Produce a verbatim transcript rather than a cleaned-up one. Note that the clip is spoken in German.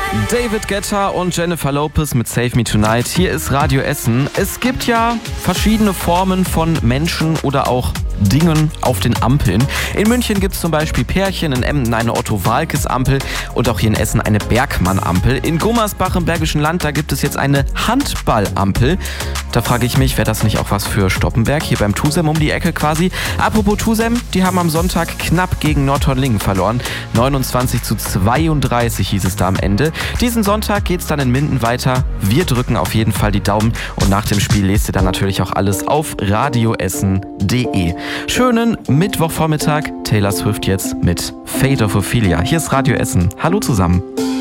David Guetta und Jennifer Lopez mit Save Me Tonight. Hier ist Radio Essen. Es gibt ja verschiedene Formen von Menschen oder auch Dingen auf den Ampeln. In München gibt es zum Beispiel Pärchen, in Emden eine Otto-Walkes-Ampel und auch hier in Essen eine Bergmann-Ampel. In Gummersbach im Bergischen Land, da gibt es jetzt eine Handball-Ampel. Da frage ich mich, wäre das nicht auch was für Stoppenberg, hier beim Tusem um die Ecke quasi? Apropos Tusem, die haben am Sonntag knapp gegen Nordhorn-Lingen verloren. neunundzwanzig zu zweiunddreißig hieß es da am Ende. Diesen Sonntag geht's dann in Minden weiter. Wir drücken auf jeden Fall die Daumen und nach dem Spiel lest ihr dann natürlich auch alles auf radioessen punkt de. Schönen Mittwochvormittag. Taylor Swift jetzt mit Fate of Ophelia. Hier ist Radio Essen. Hallo zusammen.